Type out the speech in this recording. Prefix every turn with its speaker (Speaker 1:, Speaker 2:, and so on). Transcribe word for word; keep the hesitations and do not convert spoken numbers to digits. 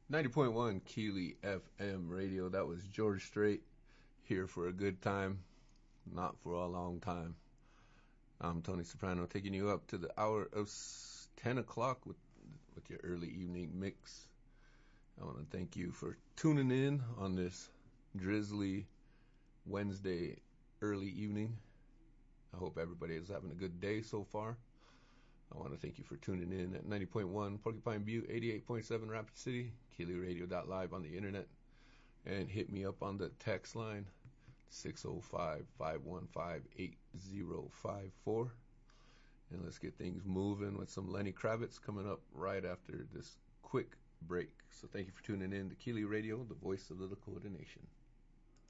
Speaker 1: ninety point one Keely F M radio. That was George Strait, here for a good time, not for a long time. I'm Tony Soprano, taking you up to the hour of ten o'clock with, with your early evening mix. I want to thank you for tuning in on this drizzly Wednesday early evening. I hope everybody is having a good day so far. I want to thank you for tuning in at ninety point one Porcupine Butte, eighty-eight point seven Rapid City, Keely Radio dot live on the internet, and hit me up on the text line six oh five, five one five, eight oh five four. And let's get things moving with some Lenny Kravitz coming up right after this quick break. So thank you for tuning in to Keely Radio, the voice of the Lakota Nation.